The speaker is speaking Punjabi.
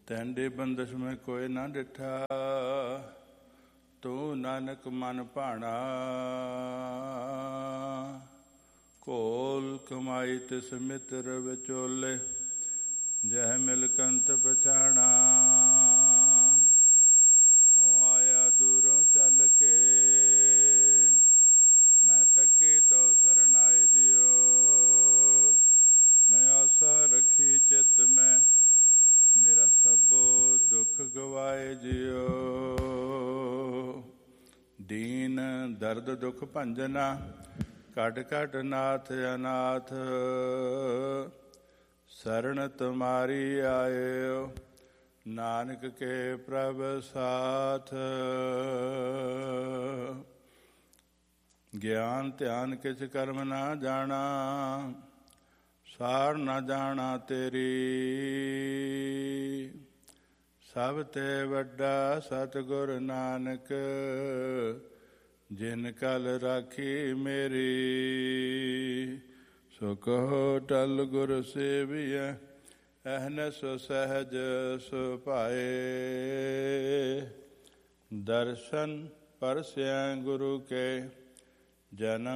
ਤੈਂਡੇ ਬੰਦਸ਼ ਮੈਂ ਕੋਇ ਨਾ ਡਿਠਾ, ਤੂੰ ਨਾਨਕ ਮਨ ਭਾਣਾ। ਘੋਲ ਕਮਾਈ ਤਿਸ ਮਿੱਤਰ ਵਿਚੋਲੇ, ਜਹ ਮਿਲ ਕੰਤ ਪਛਾਣਾ। ਹੋ ਆਇਆ ਦੂਰੋਂ ਚੱਲ ਕੇ, ਮੈਂ ਤੱਕੀ ਤਉ ਸਰਨਾਏ ਦਿਓ। ਮੈਂ ਆਸਾ ਰੱਖੀ ਚਿੱਤ ਮੈਂ, ਮੇਰਾ ਸਭੋ ਦੁੱਖ ਗਵਾਏ ਜਿਓ। ਦੀਨ ਦਰਦ ਦੁੱਖ ਭੰਜਨਾ, ਘਟ ਘਟ ਨਾਥ ਅਨਾਥ। ਸਰਣ ਤੁਮਾਰੀ ਆਇਓ, ਨਾਨਕ ਕੇ ਪ੍ਰਭ ਸਾਥ। ਗਿਆਨ ਧਿਆਨ ਕਿਛ ਕਰਮ ਨਾ ਜਾਣਾ, ਸਾਰ ਨਾ ਜਾਣਾ ਤੇਰੀ। ਸਭ ਤੇ ਵੱਡਾ ਸਤਿਗੁਰ ਨਾਨਕ, ਜਿਨ ਕਲ ਰਾਖੀ ਮੇਰੀ। ਸੋ ਕਹੋ ਟਲ ਗੁਰ ਸੇਵੀਐ, ਅਹਨਸ ਸਹਿਜ ਸੁਭਾਏ। ਦਰਸ਼ਨ ਪਰਸੈ ਗੁਰੂ ਕੇ, ਜਨਮ